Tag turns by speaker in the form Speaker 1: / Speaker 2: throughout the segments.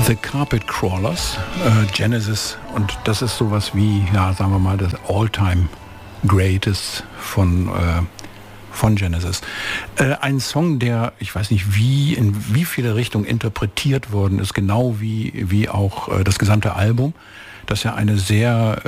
Speaker 1: The Carpet Crawlers, Genesis, und das ist sowas wie, ja, sagen wir mal, das All-Time Greatest von Genesis. Ein Song, der, ich weiß nicht, in wie viele Richtungen interpretiert worden ist, genau wie auch das gesamte Album, das ja eine sehr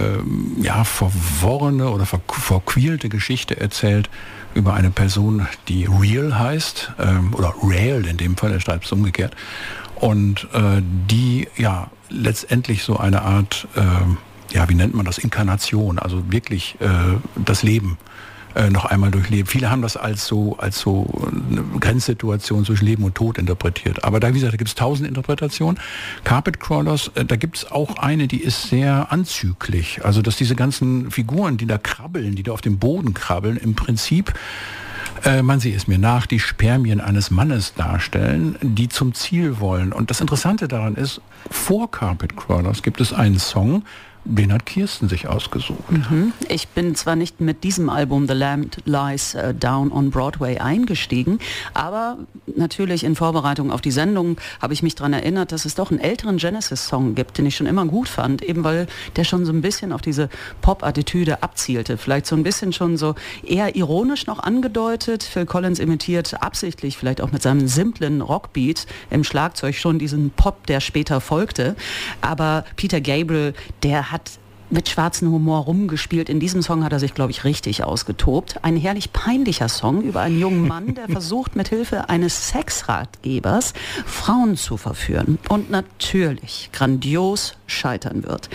Speaker 1: verworrene oder verquielte Geschichte erzählt über eine Person, die Real heißt, oder Rael in dem Fall, der schreibt es umgekehrt, und die ja letztendlich so eine Art, wie nennt man das, Inkarnation, also wirklich das Leben noch einmal durchlebt. Viele haben das als so eine Grenzsituation zwischen Leben und Tod interpretiert. Aber da, wie gesagt, da gibt es 1000 Interpretationen. Carpet Crawlers, da gibt es auch eine, die ist sehr anzüglich. Also, dass diese ganzen Figuren, die da krabbeln, die da auf dem Boden krabbeln, im Prinzip, man sieht es mir nach, die Spermien eines Mannes darstellen, die zum Ziel wollen. Und das Interessante daran ist, vor Carpet Crawlers gibt es einen Song, den hat Kirsten sich ausgesucht.
Speaker 2: Ich bin zwar nicht mit diesem Album The Lamb Lies Down on Broadway eingestiegen, aber natürlich in Vorbereitung auf die Sendung habe ich mich daran erinnert, dass es doch einen älteren Genesis-Song gibt, den ich schon immer gut fand, eben weil der schon so ein bisschen auf diese Pop-Attitüde abzielte. Vielleicht so ein bisschen schon so eher ironisch noch angedeutet. Phil Collins imitiert absichtlich, vielleicht auch mit seinem simplen Rockbeat im Schlagzeug schon diesen Pop, der später folgte. Aber Peter Gabriel, der hat mit schwarzem Humor rumgespielt. In diesem Song hat er sich, glaube ich, richtig ausgetobt. Ein herrlich peinlicher Song über einen jungen Mann, der versucht, mit Hilfe eines Sexratgebers Frauen zu verführen und natürlich grandios scheitern wird.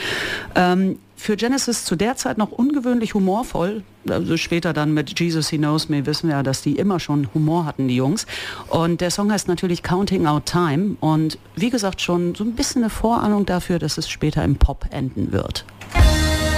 Speaker 2: Für Genesis zu der Zeit noch ungewöhnlich humorvoll. Also später dann mit Jesus He Knows Me wissen wir ja, dass die immer schon Humor hatten, die Jungs. Und der Song heißt natürlich Counting Out Time. Und wie gesagt, schon so ein bisschen eine Vorahnung dafür, dass es später im Pop enden wird.